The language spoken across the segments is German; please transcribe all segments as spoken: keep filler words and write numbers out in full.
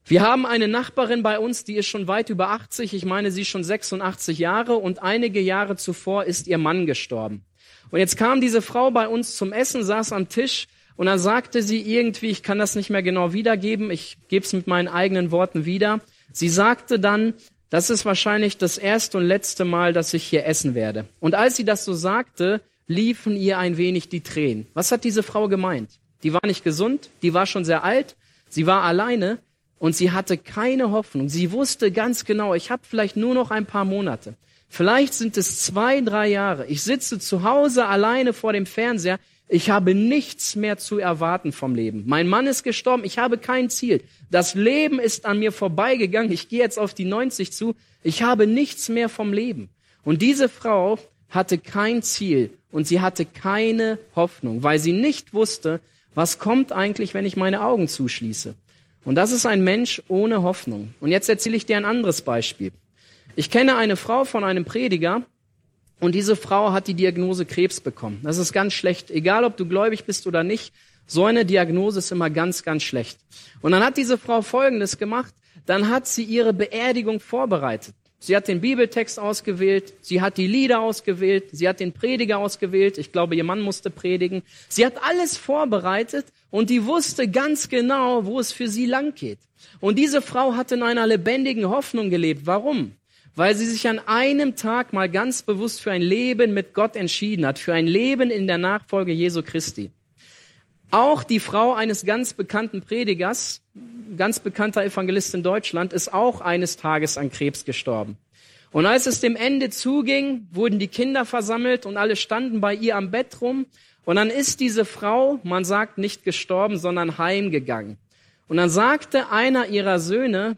Wir haben eine Nachbarin bei uns, die ist schon weit über achtzig, ich meine, sie ist schon sechsundachtzig Jahre und einige Jahre zuvor ist ihr Mann gestorben. Und jetzt kam diese Frau bei uns zum Essen, saß am Tisch und dann sagte sie irgendwie, ich kann das nicht mehr genau wiedergeben, ich gebe es mit meinen eigenen Worten wieder. Sie sagte dann, das ist wahrscheinlich das erste und letzte Mal, dass ich hier essen werde. Und als sie das so sagte, liefen ihr ein wenig die Tränen. Was hat diese Frau gemeint? Die war nicht gesund, die war schon sehr alt, sie war alleine und sie hatte keine Hoffnung. Sie wusste ganz genau, ich habe vielleicht nur noch ein paar Monate. Vielleicht sind es zwei, drei Jahre. Ich sitze zu Hause alleine vor dem Fernseher. Ich habe nichts mehr zu erwarten vom Leben. Mein Mann ist gestorben, ich habe kein Ziel. Das Leben ist an mir vorbeigegangen. Ich gehe jetzt auf die neunzig zu. Ich habe nichts mehr vom Leben. Und diese Frau hatte kein Ziel und sie hatte keine Hoffnung, weil sie nicht wusste, was kommt eigentlich, wenn ich meine Augen zuschließe. Und das ist ein Mensch ohne Hoffnung. Und jetzt erzähle ich dir ein anderes Beispiel. Ich kenne eine Frau von einem Prediger und diese Frau hat die Diagnose Krebs bekommen. Das ist ganz schlecht. Egal, ob du gläubig bist oder nicht, so eine Diagnose ist immer ganz, ganz schlecht. Und dann hat diese Frau Folgendes gemacht. Dann hat sie ihre Beerdigung vorbereitet. Sie hat den Bibeltext ausgewählt, sie hat die Lieder ausgewählt, sie hat den Prediger ausgewählt. Ich glaube, ihr Mann musste predigen. Sie hat alles vorbereitet und die wusste ganz genau, wo es für sie lang geht. Und diese Frau hat in einer lebendigen Hoffnung gelebt. Warum? Weil sie sich an einem Tag mal ganz bewusst für ein Leben mit Gott entschieden hat, für ein Leben in der Nachfolge Jesu Christi. Auch die Frau eines ganz bekannten Predigers, ganz bekannter Evangelist in Deutschland, ist auch eines Tages an Krebs gestorben. Und als es dem Ende zuging, wurden die Kinder versammelt und alle standen bei ihr am Bett rum. Und dann ist diese Frau, man sagt nicht gestorben, sondern heimgegangen. Und dann sagte einer ihrer Söhne,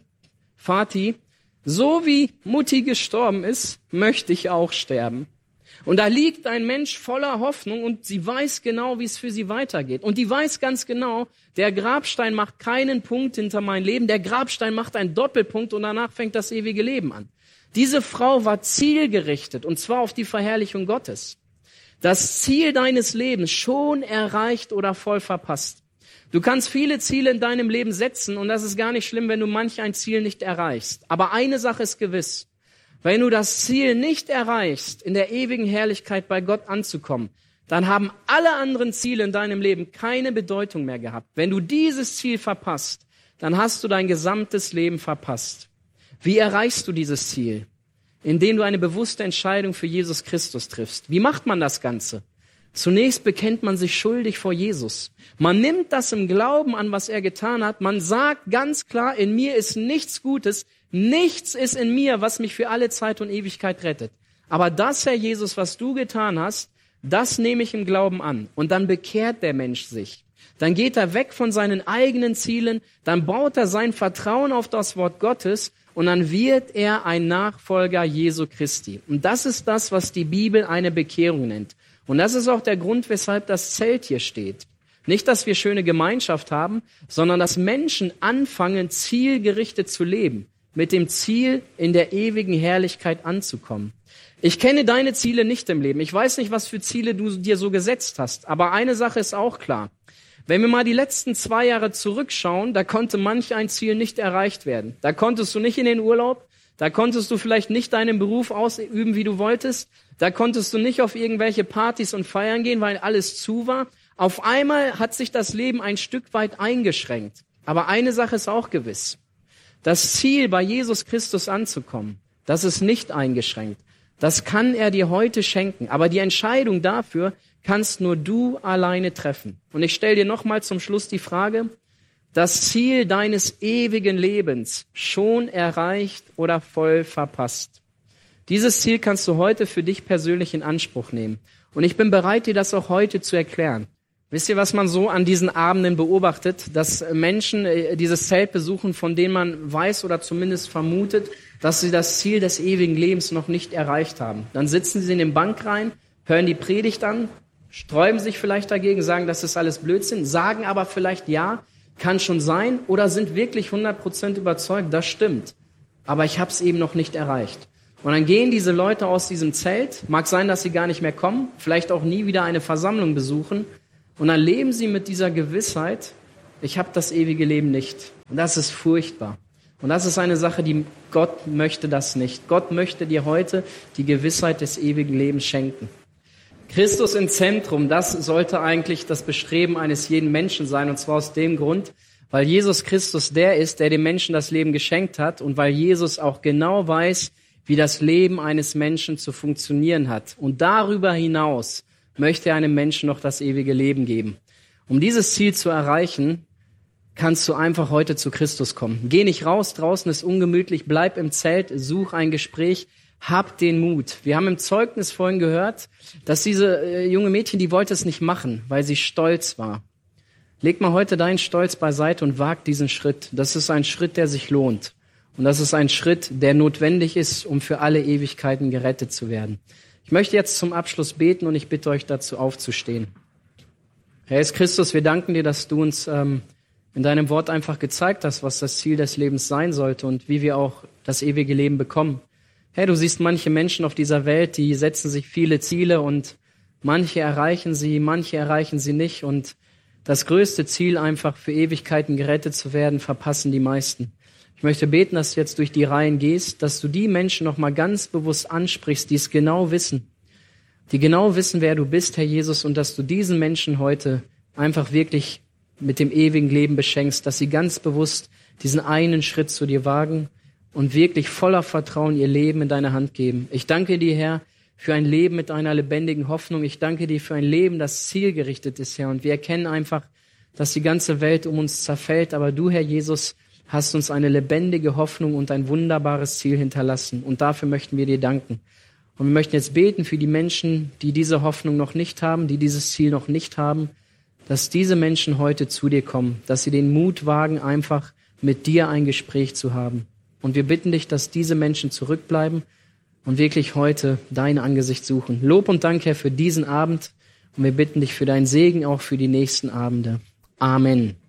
Vati, so wie Mutti gestorben ist, möchte ich auch sterben. Und da liegt ein Mensch voller Hoffnung und sie weiß genau, wie es für sie weitergeht. Und die weiß ganz genau, der Grabstein macht keinen Punkt hinter mein Leben, der Grabstein macht einen Doppelpunkt und danach fängt das ewige Leben an. Diese Frau war zielgerichtet und zwar auf die Verherrlichung Gottes. Das Ziel deines Lebens schon erreicht oder voll verpasst. Du kannst viele Ziele in deinem Leben setzen und das ist gar nicht schlimm, wenn du manch ein Ziel nicht erreichst. Aber eine Sache ist gewiss. Wenn du das Ziel nicht erreichst, in der ewigen Herrlichkeit bei Gott anzukommen, dann haben alle anderen Ziele in deinem Leben keine Bedeutung mehr gehabt. Wenn du dieses Ziel verpasst, dann hast du dein gesamtes Leben verpasst. Wie erreichst du dieses Ziel? Indem du eine bewusste Entscheidung für Jesus Christus triffst. Wie macht man das Ganze? Zunächst bekennt man sich schuldig vor Jesus. Man nimmt das im Glauben an, was er getan hat. Man sagt ganz klar, in mir ist nichts Gutes. Nichts ist in mir, was mich für alle Zeit und Ewigkeit rettet. Aber das, Herr Jesus, was du getan hast, das nehme ich im Glauben an. Und dann bekehrt der Mensch sich. Dann geht er weg von seinen eigenen Zielen. Dann baut er sein Vertrauen auf das Wort Gottes. Und dann wird er ein Nachfolger Jesu Christi. Und das ist das, was die Bibel eine Bekehrung nennt. Und das ist auch der Grund, weshalb das Zelt hier steht. Nicht, dass wir schöne Gemeinschaft haben, sondern dass Menschen anfangen, zielgerichtet zu leben. Mit dem Ziel, in der ewigen Herrlichkeit anzukommen. Ich kenne deine Ziele nicht im Leben. Ich weiß nicht, was für Ziele du dir so gesetzt hast. Aber eine Sache ist auch klar. Wenn wir mal die letzten zwei Jahre zurückschauen, da konnte manch ein Ziel nicht erreicht werden. Da konntest du nicht in den Urlaub. Da konntest du vielleicht nicht deinen Beruf ausüben, wie du wolltest. Da konntest du nicht auf irgendwelche Partys und Feiern gehen, weil alles zu war. Auf einmal hat sich das Leben ein Stück weit eingeschränkt. Aber eine Sache ist auch gewiss. Das Ziel, bei Jesus Christus anzukommen, das ist nicht eingeschränkt. Das kann er dir heute schenken. Aber die Entscheidung dafür kannst nur du alleine treffen. Und ich stelle dir nochmal zum Schluss die Frage, das Ziel deines ewigen Lebens schon erreicht oder voll verpasst. Dieses Ziel kannst du heute für dich persönlich in Anspruch nehmen. Und ich bin bereit, dir das auch heute zu erklären. Wisst ihr, was man so an diesen Abenden beobachtet? Dass Menschen dieses Zelt besuchen, von denen man weiß oder zumindest vermutet, dass sie das Ziel des ewigen Lebens noch nicht erreicht haben. Dann sitzen sie in den Bank rein, hören die Predigt an, sträuben sich vielleicht dagegen, sagen, das ist alles Blödsinn, sagen aber vielleicht ja, kann schon sein, oder sind wirklich hundert Prozent überzeugt, das stimmt. Aber ich habe es eben noch nicht erreicht. Und dann gehen diese Leute aus diesem Zelt, mag sein, dass sie gar nicht mehr kommen, vielleicht auch nie wieder eine Versammlung besuchen, und dann leben sie mit dieser Gewissheit, ich habe das ewige Leben nicht. Und das ist furchtbar. Und das ist eine Sache, die Gott möchte das nicht. Gott möchte dir heute die Gewissheit des ewigen Lebens schenken. Christus im Zentrum, das sollte eigentlich das Bestreben eines jeden Menschen sein. Und zwar aus dem Grund, weil Jesus Christus der ist, der dem Menschen das Leben geschenkt hat und weil Jesus auch genau weiß, wie das Leben eines Menschen zu funktionieren hat. Und darüber hinaus möchte er einem Menschen noch das ewige Leben geben. Um dieses Ziel zu erreichen, kannst du einfach heute zu Christus kommen. Geh nicht raus, draußen ist ungemütlich, bleib im Zelt, such ein Gespräch, hab den Mut. Wir haben im Zeugnis vorhin gehört, dass diese äh, junge Mädchen, die wollte es nicht machen, weil sie stolz war. Leg mal heute deinen Stolz beiseite und wag diesen Schritt. Das ist ein Schritt, der sich lohnt. Und das ist ein Schritt, der notwendig ist, um für alle Ewigkeiten gerettet zu werden. Ich möchte jetzt zum Abschluss beten und ich bitte euch dazu aufzustehen. Herr Jesus Christus, wir danken dir, dass du uns ähm, in deinem Wort einfach gezeigt hast, was das Ziel des Lebens sein sollte und wie wir auch das ewige Leben bekommen. Herr, du siehst manche Menschen auf dieser Welt, die setzen sich viele Ziele und manche erreichen sie, manche erreichen sie nicht. Und das größte Ziel, einfach für Ewigkeiten gerettet zu werden, verpassen die meisten. Ich möchte beten, dass du jetzt durch die Reihen gehst, dass du die Menschen nochmal ganz bewusst ansprichst, die es genau wissen, die genau wissen, wer du bist, Herr Jesus, und dass du diesen Menschen heute einfach wirklich mit dem ewigen Leben beschenkst, dass sie ganz bewusst diesen einen Schritt zu dir wagen und wirklich voller Vertrauen ihr Leben in deine Hand geben. Ich danke dir, Herr, für ein Leben mit einer lebendigen Hoffnung. Ich danke dir für ein Leben, das zielgerichtet ist, Herr. Und wir erkennen einfach, dass die ganze Welt um uns zerfällt. Aber du, Herr Jesus, hast uns eine lebendige Hoffnung und ein wunderbares Ziel hinterlassen. Und dafür möchten wir dir danken. Und wir möchten jetzt beten für die Menschen, die diese Hoffnung noch nicht haben, die dieses Ziel noch nicht haben, dass diese Menschen heute zu dir kommen, dass sie den Mut wagen, einfach mit dir ein Gespräch zu haben. Und wir bitten dich, dass diese Menschen zurückbleiben und wirklich heute dein Angesicht suchen. Lob und Dank, Herr, für diesen Abend. Und wir bitten dich für deinen Segen auch für die nächsten Abende. Amen.